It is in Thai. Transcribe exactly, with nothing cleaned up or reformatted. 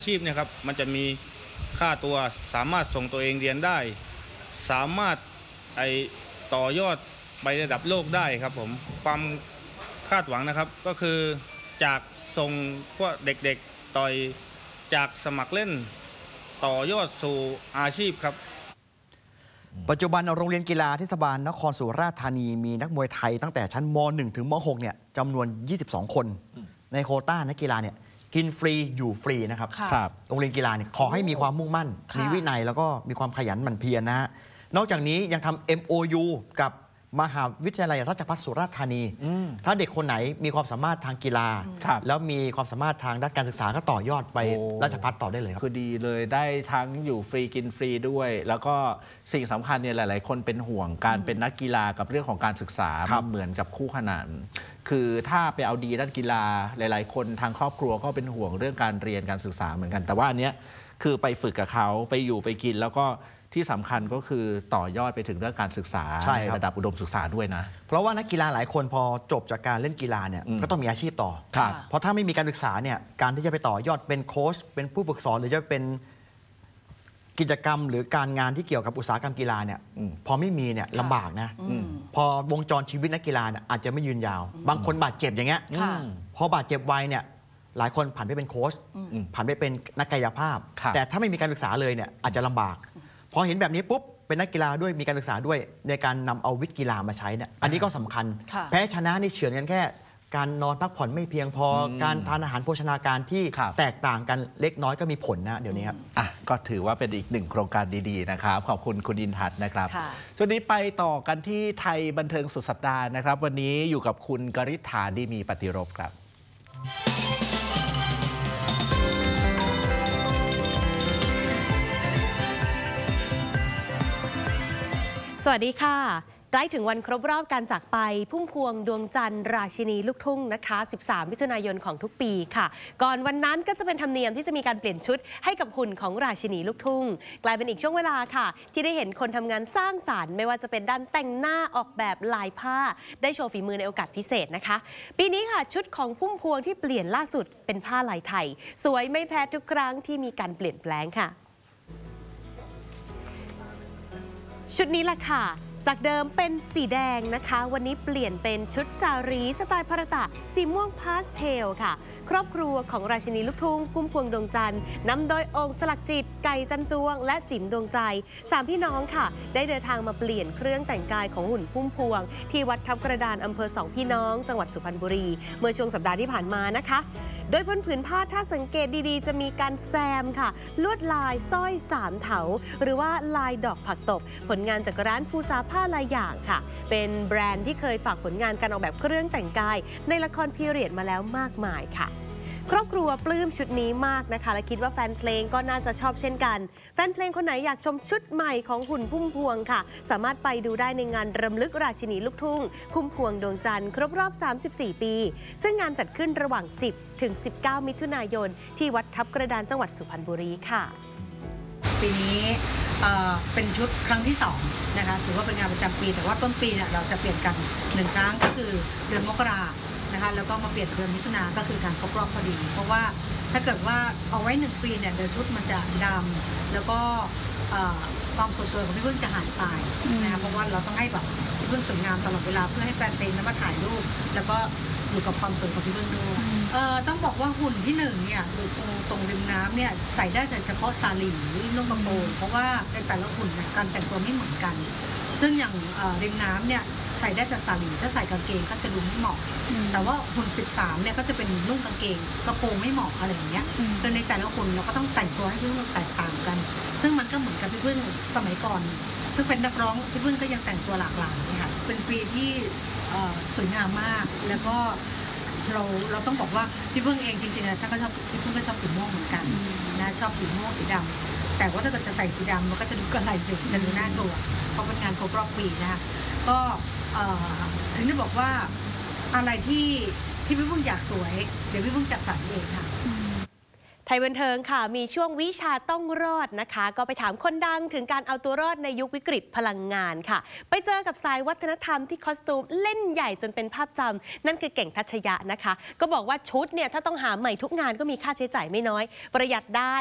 อาชีพเนี่ยครับมันจะมีค่าตัวสามารถส่งตัวเองเรียนได้สามารถไอต่อยอดไประดับโลกได้ครับผมความคาดหวังนะครับก็คือจากส่งพวกเด็กๆต่อยจากสมัครเล่นต่อยอดสู่อาชีพครับปัจจุบันโรงเรียนกีฬาเทศบาลนครสุราษฎร์ธานีมีนักมวยไทยตั้งแต่ชั้นม หนึ่ง ถึงม หก เนี่ยจำนวนยี่สิบสองคนในโควต้านักกีฬาเนี่ยกินฟรีอยู่ฟรีนะครับโรงเรียนกีฬาเนี่ยขอให้มีความมุ่งมั่นมีวินัยแล้วก็มีความขยันหมั่นเพียรนะฮะนอกจากนี้ยังทำ เอ็ม โอ ยู กับมหาวิทยาลัยราชภัฏสุราษฎร์ธานีถ้าเด็กคนไหนมีความสามารถทางกีฬาแล้วมีความสามารถทางด้านการศึกษาก็ต่อยอดไปราชภัฏต่อได้เลยครับคือดีเลยได้ทั้งอยู่ฟรีกินฟรีด้วยแล้วก็สิ่งสำคัญเนี่ยหลายๆคนเป็นห่วงการเป็นนักกีฬากับเรื่องของการศึกษามันเหมือนกับคู่ขนานคือถ้าไปเอาดีด้านกีฬาหลายๆคนทางครอบครัวก็เป็นห่วงเรื่องการเรียนการศึกษาเหมือนกันแต่ว่าอันเนี้ยคือไปฝึกกับเขาไปอยู่ไปกินแล้วก็ที่สำคัญก็คือต่อยอดไปถึงเรื่องการศึกษาในระดับอุดมศึกษาด้วยนะเพราะว่านักกีฬาหลายคนพอจบจากการเล่นกีฬาเนี่ยก็ต้องมีอาชีพต่อเพราะถ้าไม่มีการศึกษาเนี่ยการที่จะไปต่อยอดเป็นโค้ชเป็นผู้ฝึกสอนหรือจะเป็นกิจกรรมหรือการงานที่เกี่ยวกับอุตสาหกรรมกีฬาเนี่ยพอไม่มีเนี่ยลำบากนะพอวงจรชีวิตนักกีฬาเนี่ยอาจจะไม่ยืนยาวบางคนบาดเจ็บอย่างเงี้ยพอบาดเจ็บไวเนี่ยหลายคนผ่านไปเป็นโค้ชผ่านไปเป็นนักกายภาพแต่ถ้าไม่มีการศึกษาเลยเนี่ยอาจจะลำบากพอเห็นแบบนี้ปุ๊บเป็นนักกีฬาด้วยมีการศึกษาด้วยในการนำเอาวิทย์กีฬามาใช้เนี่ยอันนี้ก็สำคัญแพ้ชนะนี่เฉือนกันแค่การนอนพักผ่อนไม่เพียงพอการทานอาหารโภชนาการที่แตกต่างกันเล็กน้อยก็มีผลนะเดี๋ยวนี้ครับอ่ะก็ถือว่าเป็นอีกหนึ่งโครงการดีๆนะครับขอบคุณคุณดินทัศน์นะครับช่วงนี้ไปต่อกันที่ไทยบันเทิงสุดสัปดาห์นะครับวันนี้อยู่กับคุณกฤษฐาดีมีปฏิรภครับสวัสดีค่ะใกล้ถึงวันครบรอบการจากไปพุ่มพวงดวงจันทร์ราชินีลูกทุ่งนะคะสิบสามมิถุนายนของทุกปีค่ะก่อนวันนั้นก็จะเป็นธรรมเนียมที่จะมีการเปลี่ยนชุดให้กับหุ่นของราชินีลูกทุ่งกลายเป็นอีกช่วงเวลาค่ะที่ได้เห็นคนทำงานสร้างสรรค์ไม่ว่าจะเป็นด้านแต่งหน้าออกแบบลายผ้าได้โชว์ฝีมือในโอกาสพิเศษนะคะปีนี้ค่ะชุดของพุ่มพวงที่เปลี่ยนล่าสุดเป็นผ้าลายไทยสวยไม่แพ้ทุกครั้งที่มีการเปลี่ยนแปลงค่ะชุดนี้แหละค่ะจากเดิมเป็นสีแดงนะคะวันนี้เปลี่ยนเป็นชุดสารีสไตล์พาราตะสีม่วงพาสเทลค่ะครอบครัวของราชินีลูกทุ่งพุ่มพวงดวงจันทร์นำโดยองค์สลักจิตไก่จันจวงและจิ๋มดวงใจสามพี่น้องค่ะได้เดินทางมาเปลี่ยนเครื่องแต่งกายของหุ่นพุ่มพวงที่วัดทับกระดานอำเภอสองพี่น้องจังหวัดสุพรรณบุรีเมื่อช่วงสัปดาห์ที่ผ่านมานะคะโดยบนผืนผ้าถ้าสังเกตดีๆจะมีการแซมค่ะลวดลายสร้อยสามเถาหรือว่าลายดอกผักตบผลงานจากร้านภูซาผ้าลายอย่างค่ะเป็นแบรนด์ที่เคยฝากผลงานการออกแบบเครื่องแต่งกายในละครพีเรียดมาแล้วมากมายค่ะครอบครัวปลื้มชุดนี้มากนะคะและคิดว่าแฟนเพลงก็น่าจะชอบเช่นกันแฟนเพลงคนไหนอยากชมชุดใหม่ของหุ่นพุ่มพวงค่ะสามารถไปดูได้ในงานรำลึกราชินีลูกทุ่งพุ่มพวงดวงจันทร์ครบรอบสามสิบสี่ปีซึ่งงานจัดขึ้นระหว่างสิบถึงสิบเก้ามิถุนายนที่วัดทับกระดานจังหวัดสุพรรณบุรีค่ะปีนี้เอ่อเป็นชุดครั้งที่สองนะคะถือว่าเป็นงานประจำปีแต่ว่าต้นปีเนี่ยเราจะเปลี่ยนกันหนึ่งครั้งก็คือเดือนมกรานะคะแล้วก็มาเปลี่ยนเดือนมิถุนาก็คือการครบรอบพอดีเพราะว่าถ้าเกิดว่าเอาไว้หนึ่งปีเนี่ยเดี๋ยวชุดมันจะดำแล้วก็ความสดสวยของพี่พึ่งจะหายไปนะคะเพราะว่าเราต้องให้แบบพี่พึ่งสวยงามตลอดเวลาเพื่อให้แฟนเพลงนั้นมาถ่ายรูปแล้วก็อยู่กับความสวยของพี่พึ่งด้วยต้องบอกว่าหุ่นที่หนึ่งเนี่ยอยู่ตรงตรงริมน้ำเนี่ยใส่ได้แต่เฉพาะซาลีหรือนุ่งกระโปรงเพราะว่าในแต่ละหุ่นการแต่งตัวไม่เหมือนกันซึ่งอย่างริมน้ำเนี่ยใส่ได้แต่ซาลีถ้าใส่กางเกงก็จะดูไม่เหมาะแต่ว่าหุ่นสิบสามเนี่ยก็จะเป็นนุ่งกางเกงกระโปรงไม่เหมาะอะไรอย่างเงี้ยโดยในแต่ละหุ่นเราก็ต้องแต่งตัวให้พี่พึ่งแตกต่างกันซึ่งมันก็เหมือนกับพี่พึ่งสมัยก่อนซึ่งเป็นนักร้องพี่พึ่งก็ยังแต่งตัวหลากหลายค่ะเป็นปีที่สวยงามมากแล้วก็เราเราต้องบอกว่าพี่พึ่งเองจริงๆนะถ้าก็ชอบพี่พึ่งก็ชอบสีม่วงเหมือนกันนะชอบสีม่วงสีดำแต่ว่าถ้าเกิดจะใส่สีดำมันก็จะดูกระไรจุดจะดูน่ากลัวเพราะเป็นงานครบรอบปีนะคะก็ถึงได้บอกว่าอะไรที่ที่พี่พึ่งอยากสวยเดี๋ยวพี่พึ่งจัดสรรเองค่ะไทยบันเทิงค่ะมีช่วงวิชาต้องรอดนะคะ ก็ไปถามคนดังถึงการเอาตัวรอดในยุควิกฤตพลังงานค่ะ ไปเจอกับสายวัฒนธรรมที่คอสตูมเล่นใหญ่จนเป็นภาพจำนั่นคือเก่งทัชยะนะคะ ก็บอกว่าชุดเนี่ยถ้าต้องหาใหม่ทุกงานก็มีค่าใช้จ่ายไม่น้อยประหยัดได้